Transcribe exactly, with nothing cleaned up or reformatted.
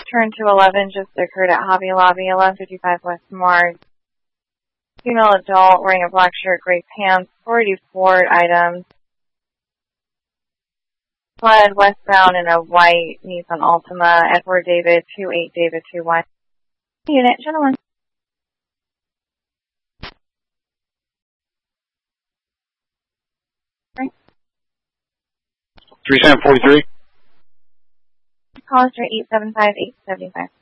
turn to eleven just occurred at Hobby Lobby, eleven fifty-five West Mars. Female adult wearing a black shirt, gray pants, forty Ford items. Fled westbound in a white Nissan Altima, Edward David, two eight David, two one. Unit, gentlemen. three seven four three. Call us for eight seven five, eight seven five.